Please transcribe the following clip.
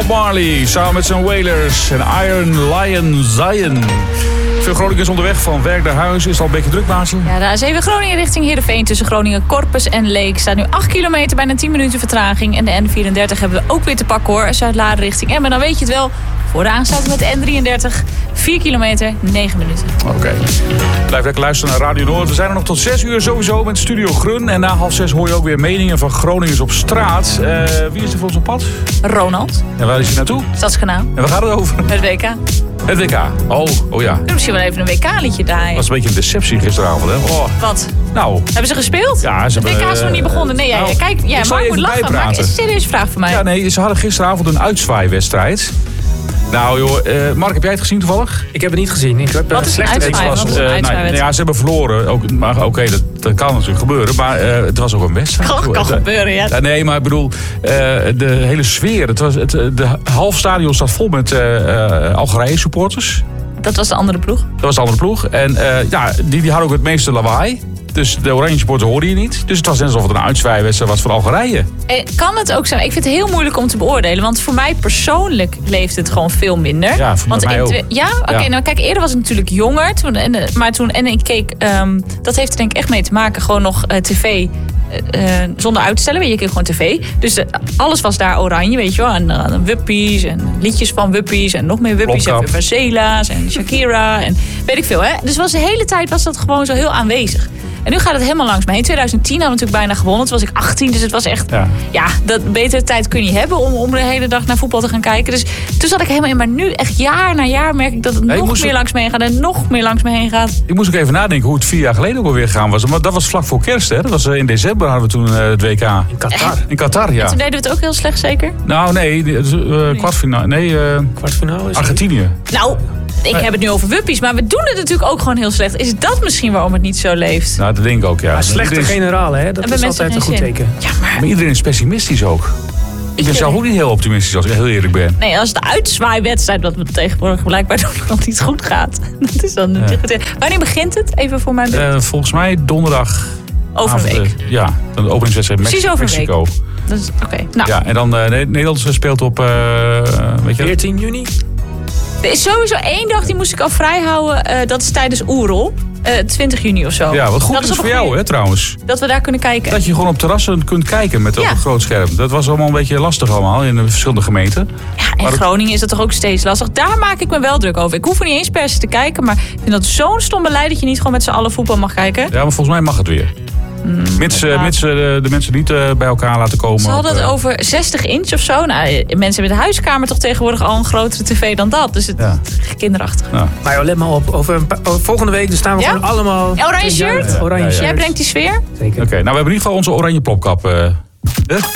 Bob Marley samen met zijn Wailers en Iron Lion Zion. Veel Groningers onderweg van werk naar huis. Is het al een beetje druk, Maasje? Ja, de A7 Groningen richting Heerenveen tussen Groningen, Corpus en Leek staat nu 8 kilometer, bijna 10 minuten vertraging. En de N34 hebben we ook weer te pakken hoor. Zuid-Laren richting Emmen, dan weet je het wel. Voor de aansluiting met de N33, 4 kilometer, 9 minuten. Oké. Blijf lekker luisteren naar Radio Noord. We zijn er nog tot 6 uur sowieso met Studio Grun. En na 5:30 hoor je ook weer meningen van Groningers op straat. Wie is er voor ons op pad? Ronald. En waar is hij naartoe? Stadskanaal. En waar gaat het over? Het WK. Het WK. Oh ja. Misschien wel even een WK-liedje draaien. Dat was een beetje een deceptie gisteravond, hè? Oh. Wat? Nou. Hebben ze gespeeld? Ja, het WK is nog niet begonnen. Nee, nou, kijk, Mark moet lachen. Mark, is een serieuze vraag voor mij. Ja, nee, ze hadden gisteravond een uitzwaaiwedstrijd. Nou joh, Mark, heb jij het gezien toevallig? Ik heb het niet gezien. Ik heb wat is een uitzwaaiwedstrijd? Ja, ze hebben verloren. Ook, maar oké, dat kan natuurlijk gebeuren. Maar het was ook een wedstrijd. Kan gebeuren, ja. Nee, maar ik bedoel, de hele sfeer. De half stadion staat vol met Algerije supporters. Dat was de andere ploeg? Dat was de andere ploeg. En die hadden ook het meeste lawaai. Dus de oranje supporter hoorde je niet. Dus het was net alsof het een uitzwaaiwedstrijd was van Algerije. Kan het ook zijn? Ik vind het heel moeilijk om te beoordelen. Want voor mij persoonlijk leeft het gewoon veel minder. Ja, voor mij ook. Ja? Oké, ja. Nou kijk, eerder was het natuurlijk jonger. En ik keek, dat heeft er denk ik echt mee te maken. Gewoon nog tv zonder uitstellen. Weet je keek gewoon tv. Dus alles was daar oranje, weet je wel. En wuppies en liedjes van wuppies. En nog meer wuppies. En Vazela's en Shakira. En weet ik veel, hè. Dus de hele tijd was dat gewoon zo heel aanwezig. En nu gaat het helemaal langs me heen. 2010 hadden we natuurlijk bijna gewonnen. Toen was ik 18, dus het was echt... Ja, dat betere tijd kun je niet hebben om de hele dag naar voetbal te gaan kijken. Dus toen zat ik helemaal in. Maar nu, echt jaar na jaar, merk ik dat het nog meer langs me heen gaat. En nog meer langs me heen gaat. Ik moest ook even nadenken hoe het 4 jaar geleden ook alweer gegaan was. Maar dat was vlak voor kerst, hè? Dat was in december hadden we toen het WK. In Qatar. In Qatar, ja. En toen deden we het ook heel slecht, zeker? Nou, nee. Kwartfinale. Kwartfinale is Argentinië. Nou... Ik heb het nu over wuppies, maar we doen het natuurlijk ook gewoon heel slecht. Is dat misschien waarom het niet zo leeft? Nou, dat denk ik ook, ja. Maar slechte generalen, hè? Dat is altijd een goed teken. Ja, maar iedereen is pessimistisch ook. Ik ben zelf ook niet heel optimistisch, als ik heel eerlijk ben. Nee, als de uitzwaaiwedstrijd, wat we tegenwoordig blijkbaar doen, nog niet goed gaat. Dat is dan natuurlijk. Wanneer begint het? Even voor mijn volgens mij donderdag. Over een week. Ja, de openingswedstrijd Mexico. Dat is oké. Nou. Ja, en dan Nederland speelt op 14 juni. Er is sowieso 1 dag, die moest ik al vrijhouden. Dat is tijdens Oerol. 20 juni of zo. Ja, wat goed dat is voor jou, hè, trouwens. Dat we daar kunnen kijken. Dat je gewoon op terrassen kunt kijken met op een groot scherm. Dat was allemaal een beetje lastig allemaal in de verschillende gemeenten. Ja, in Groningen is dat toch ook steeds lastig. Daar maak ik me wel druk over. Ik hoef er niet eens per se te kijken. Maar ik vind dat zo'n stom beleid dat je niet gewoon met z'n allen voetbal mag kijken. Ja, maar volgens mij mag het weer. Mits de mensen niet bij elkaar laten komen. Ze hadden het over 60 inch of zo. Nou, mensen met de huiskamer toch tegenwoordig al een grotere tv dan dat. Dus het is kinderachtig. Ja. Maar let maar op. Over volgende week staan we gewoon allemaal... Oranje shirt? Oranje shirt. Jij brengt die sfeer? Zeker. Oké, nou we hebben in ieder geval onze oranje plopkap.